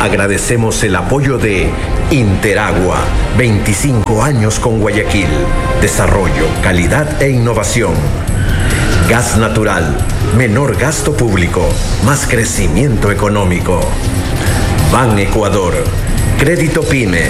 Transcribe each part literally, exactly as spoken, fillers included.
Agradecemos el apoyo de Interagua, veinticinco años con Guayaquil. Desarrollo, calidad e innovación. Gas natural, menor gasto público, más crecimiento económico. Ban Ecuador, Crédito Pyme.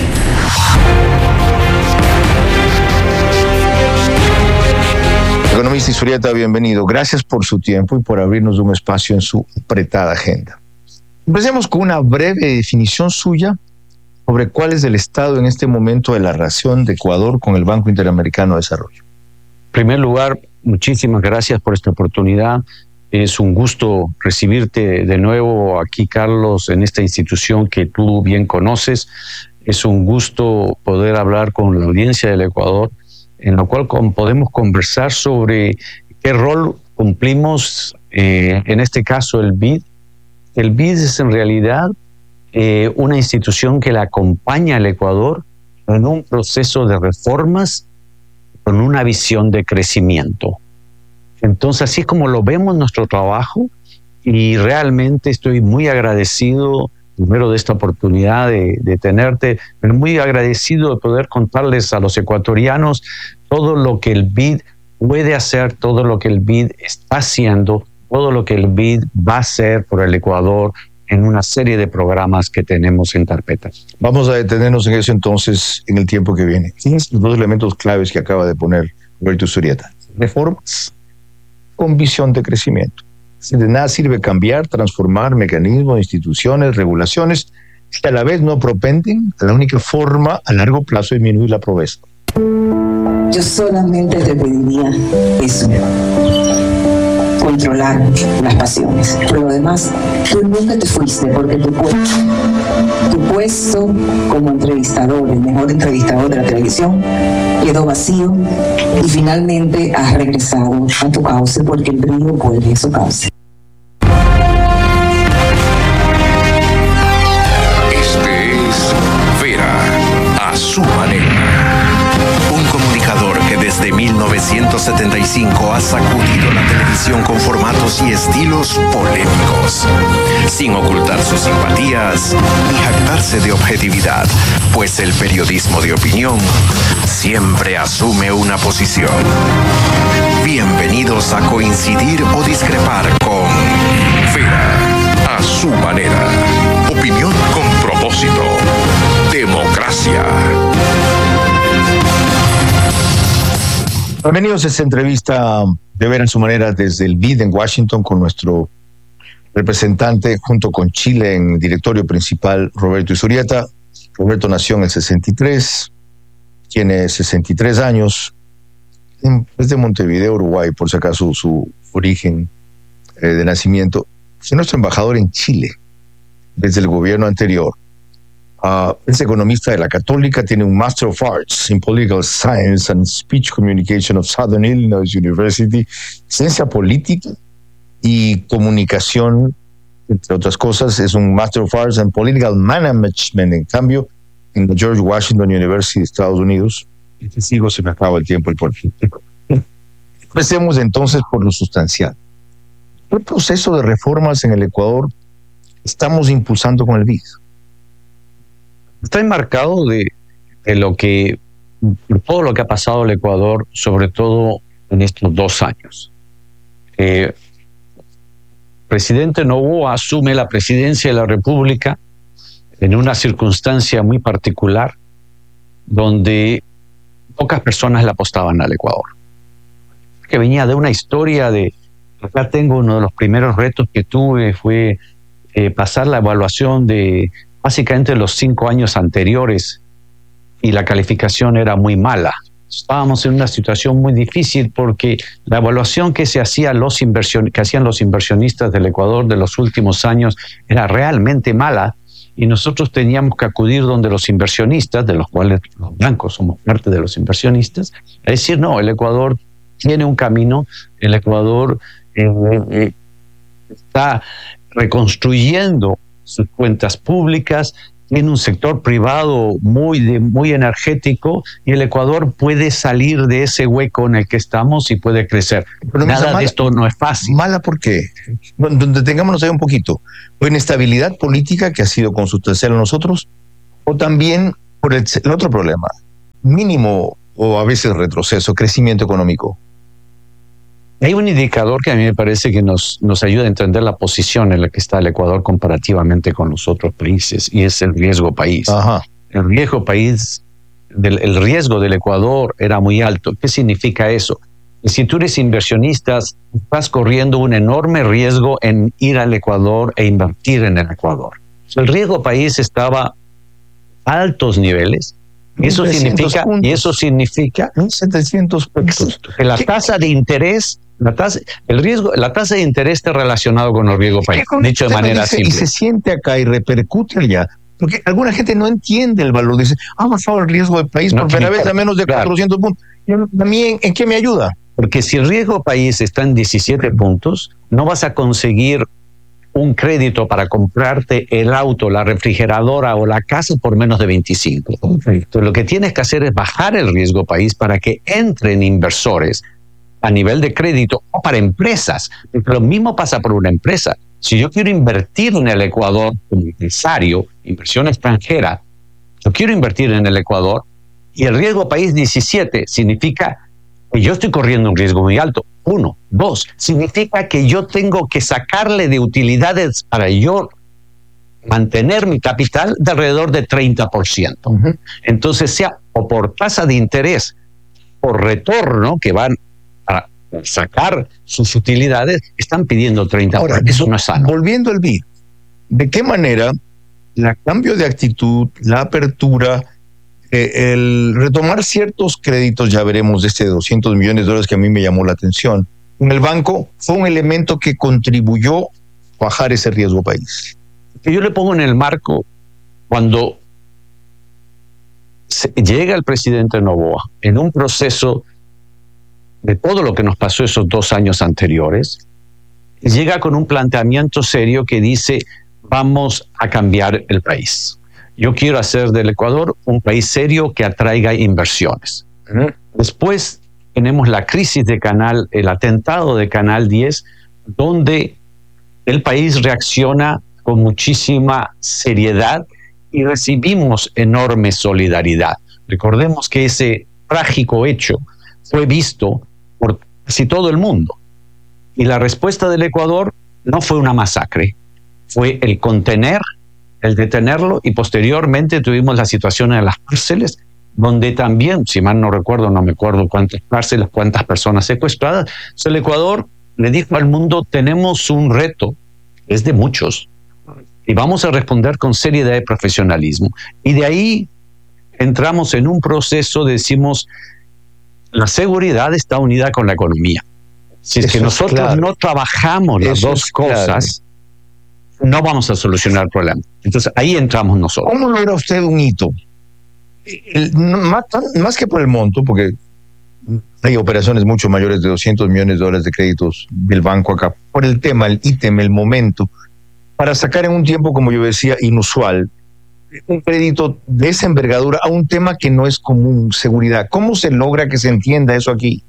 Economista Izurieta, bienvenido. Gracias por su tiempo y por abrirnos un espacio en su apretada agenda. Empecemos con una breve definición suya sobre cuál es el estado en este momento de la relación de Ecuador con el Banco Interamericano de Desarrollo. En primer lugar, muchísimas gracias por esta oportunidad. Es un gusto recibirte de nuevo aquí, Carlos, en esta institución que tú bien conoces. Es un gusto poder hablar con la audiencia del Ecuador, en la cual podemos conversar sobre qué rol cumplimos, eh, en este caso el B I D. El B I D es en realidad eh, una institución que le acompaña al Ecuador en un proceso de reformas con una visión de crecimiento. Entonces, así es como lo vemos nuestro trabajo, y realmente estoy muy agradecido primero de esta oportunidad de, de tenerte, pero muy agradecido de poder contarles a los ecuatorianos todo lo que el B I D puede hacer, todo lo que el B I D está haciendo, todo lo que el B I D va a hacer por el Ecuador en una serie de programas que tenemos en carpeta. Vamos a detenernos en eso entonces en el tiempo que viene. ¿Tienes los dos elementos claves que acaba de poner Roberto Izurieta? Reformas con visión de crecimiento. De nada sirve cambiar, transformar mecanismos, instituciones, regulaciones, que a la vez no propenden a la única forma a largo plazo de disminuir la pobreza. Yo solamente te pediría eso: controlar las pasiones. Por lo demás, tú nunca te fuiste, porque tu puesto, tu puesto como entrevistador, el mejor entrevistador de la televisión, quedó vacío, y finalmente has regresado a tu cauce, porque el río vuelve a su cauce. Este es Vera, a su manera. Un comunicador que desde mil novecientos setenta y cinco ha sacudido la televisión con formatos y estilos polémicos, sin ocultar sus simpatías ni jactarse de objetividad, pues el periodismo de opinión siempre asume una posición. Bienvenidos a coincidir o discrepar con Vera, a su manera. Opinión con propósito. Democracia. Bienvenidos a esta entrevista de Vera a su manera desde el B I D en Washington, con nuestro representante junto con Chile en el directorio principal, Roberto Izurieta. Roberto nació en el sesenta y tres, tiene sesenta y tres años, es de Montevideo, Uruguay, por si acaso su origen eh, de nacimiento. Es nuestro embajador en Chile desde el gobierno anterior. Uh, es economista de la Católica, tiene un Master of Arts in Political Science and Speech Communication of Southern Illinois University, ciencia política y comunicación, entre otras cosas. Es un Master of Arts in Political Management, en cambio, en la George Washington University de Estados Unidos. Y te sigo, se me acaba el tiempo y por fin. Empecemos entonces por lo sustancial. ¿Qué proceso de reformas en el Ecuador estamos impulsando con el B I D? Está enmarcado de, de lo que, todo lo que ha pasado en el Ecuador, sobre todo en estos dos años. Eh, presidente Noboa asume la presidencia de la República en una circunstancia muy particular, donde pocas personas le apostaban al Ecuador, que venía de una historia de, acá tengo uno de los primeros retos que tuve, fue eh, pasar la evaluación de básicamente los cinco años anteriores, y la calificación era muy mala. Estábamos en una situación muy difícil porque la evaluación que se hacía los inversion, que hacían los inversionistas del Ecuador de los últimos años era realmente mala, y nosotros teníamos que acudir donde los inversionistas, de los cuales los blancos somos parte de los inversionistas, a decir, no, el Ecuador tiene un camino, el Ecuador eh, eh, está reconstruyendo sus cuentas públicas, tiene un sector privado muy, muy energético y el Ecuador puede salir de ese hueco en el que estamos y puede crecer. Pero nada mala, de esto no es fácil. Mala porque, donde tengámonos ahí un poquito, o inestabilidad política que ha sido consustancial a nosotros, o también por el, el otro problema, mínimo o a veces retroceso, crecimiento económico. Hay un indicador que a mí me parece que nos, nos ayuda a entender la posición en la que está el Ecuador comparativamente con los otros países, y es el riesgo país. Ajá. El riesgo país, del, el riesgo del Ecuador era muy alto. ¿Qué significa eso? Que si tú eres inversionista, estás corriendo un enorme riesgo en ir al Ecuador e invertir en el Ecuador. El riesgo país estaba a altos niveles. Eso significa, y eso significa setecientos puntos. Que la tasa de interés, la tasa, el riesgo, la tasa de interés está relacionado con el riesgo país, dicho de manera dice, simple. Y se siente acá y repercute allá. Porque alguna gente no entiende el valor. Dice, ah, más el riesgo del país no, por primera vez a menos de claro. cuatrocientos puntos. ¿A mí en, en qué me ayuda? Porque si el riesgo país está en diecisiete puntos, no vas a conseguir un crédito para comprarte el auto, la refrigeradora o la casa por menos de veinticinco. Entonces, lo que tienes que hacer es bajar el riesgo país para que entren inversores a nivel de crédito o para empresas. Porque lo mismo pasa por una empresa. Si yo quiero invertir en el Ecuador como empresario, inversión extranjera, yo quiero invertir en el Ecuador y el riesgo país diecisiete significa que yo estoy corriendo un riesgo muy alto. Uno. Dos, significa que yo tengo que sacarle de utilidades para yo mantener mi capital de alrededor de treinta por ciento. Uh-huh. Entonces, sea o por tasa de interés, por retorno, que van a sacar sus utilidades, están pidiendo treinta por ciento. Ahora, eso no es sano. Volviendo al B I D, ¿de qué manera el cambio de actitud, la apertura, eh, el retomar ciertos créditos, ya veremos, de este doscientos millones de dólares que a mí me llamó la atención, en el banco fue un elemento que contribuyó a bajar ese riesgo país? Yo le pongo en el marco cuando se llega el presidente Noboa en un proceso de todo lo que nos pasó esos dos años anteriores, llega con un planteamiento serio que dice, vamos a cambiar el país. Yo quiero hacer del Ecuador un país serio que atraiga inversiones. Uh-huh. Después tenemos la crisis de Canal, el atentado de Canal diez, donde el país reacciona con muchísima seriedad y recibimos enorme solidaridad. Recordemos que ese trágico hecho fue visto por casi todo el mundo. Y la respuesta del Ecuador no fue una masacre, fue el contener, el detenerlo, y posteriormente tuvimos la situación en las cárceles, donde también, si mal no recuerdo, no me acuerdo cuántas cárceles, cuántas personas secuestradas. Entonces el Ecuador le dijo al mundo, tenemos un reto, es de muchos, y vamos a responder con seriedad y profesionalismo. Y de ahí entramos en un proceso, decimos, la seguridad está unida con la economía. Si es Eso que nosotros es claro. no trabajamos las Eso dos cosas, claro. no vamos a solucionar el problema. Entonces ahí entramos nosotros. ¿Cómo logra usted un hito? El, más, más que por el monto, porque hay operaciones mucho mayores de doscientos millones de dólares de créditos del banco acá, por el tema, el ítem, el momento, para sacar en un tiempo, como yo decía, inusual, un crédito de esa envergadura a un tema que no es común, seguridad. ¿Cómo se logra que se entienda eso aquí?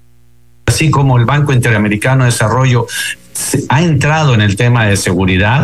Así como el Banco Interamericano de Desarrollo ha entrado en el tema de seguridad,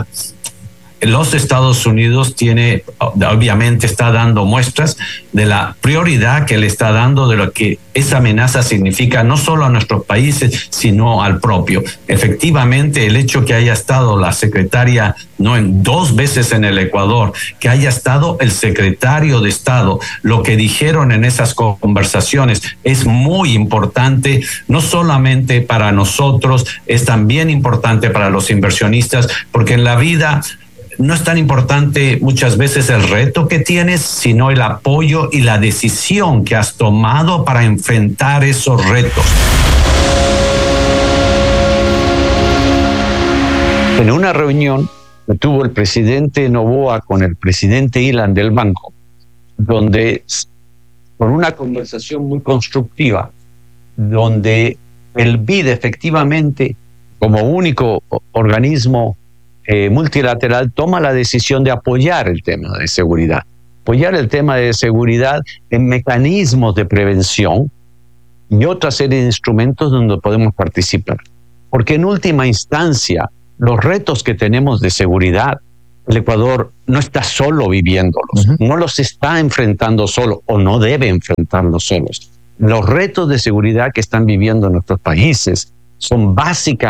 los Estados Unidos tiene, obviamente está dando muestras de la prioridad que le está dando de lo que esa amenaza significa no solo a nuestros países, sino al propio. Efectivamente, el hecho que haya estado la secretaria no en dos veces en el Ecuador, que haya estado el secretario de Estado, lo que dijeron en esas conversaciones es muy importante, no solamente para nosotros, es también importante para los inversionistas, porque en la vida no es tan importante muchas veces el reto que tienes, sino el apoyo y la decisión que has tomado para enfrentar esos retos. En una reunión que tuvo el presidente Noboa con el presidente Ilan del banco, donde con una conversación muy constructiva, donde el B I D efectivamente, como único organismo eh, multilateral toma la decisión de apoyar el tema de seguridad. Apoyar el tema de seguridad en mecanismos de prevención y otra serie de instrumentos donde podemos participar. Porque en última instancia, los retos que tenemos de seguridad, el Ecuador no está solo viviéndolos, uh-huh. no los está enfrentando solo o no debe enfrentarlos solos. Los retos de seguridad que están viviendo nuestros países son básicamente